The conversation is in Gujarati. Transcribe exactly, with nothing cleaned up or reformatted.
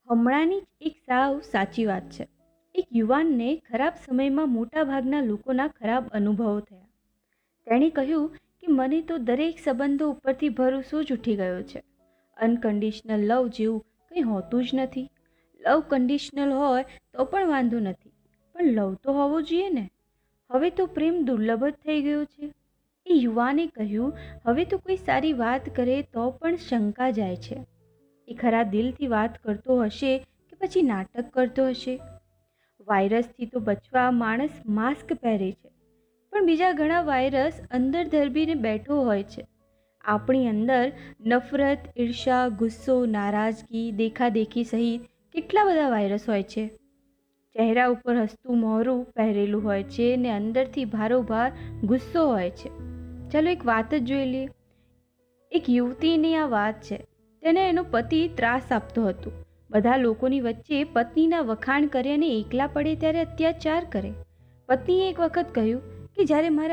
હમણાંની જ એક સાવ સાચી વાત છે. એક યુવાનને ખરાબ સમયમાં મોટાભાગના લોકોના ખરાબ અનુભવો થયા. તેણે કહ્યું કે મને તો દરેક સંબંધો ઉપરથી ભરોસો જ ઉઠી ગયો છે. અનકન્ડિશનલ લવ જેવું કંઈ હોતું જ નથી. લવ કન્ડિશનલ હોય તો પણ વાંધો નથી, પણ લવ તો હોવો જોઈએ ને. હવે તો પ્રેમ દુર્લભ જ થઈ ગયો છે. એ યુવાને કહ્યું, હવે તો કોઈ સારી વાત કરે તો પણ શંકા જાય છે. એ ખરા દિલથી વાત કરતો હશે કે પછી નાટક કરતો હશે? વાયરસથી તો બચવા માણસ માસ્ક પહેરે છે, પણ બીજા ઘણા વાયરસ અંદર ધરબીને બેઠો હોય છે. આપણી અંદર નફરત, ઈર્ષા, ગુસ્સો, નારાજગી, દેખાદેખી સહિત કેટલા બધા વાયરસ હોય છે. ચહેરા ઉપર હસતું મોહરું પહેરેલું હોય છે ને અંદરથી ભારોભાર ગુસ્સો હોય છે. ચાલો એક વાત જ જોઈ લઈએ. એક યુવતીની આ વાત છે. તેને એનો પતિ ત્રાસ આપતો હતો. બધા લોકોની વચ્ચે પત્નીના વખાણ કરે અને એકલા પડે ત્યારે અત્યાચાર કરે. પત્નીએ એક વખત કહ્યું કે જ્યારે મારા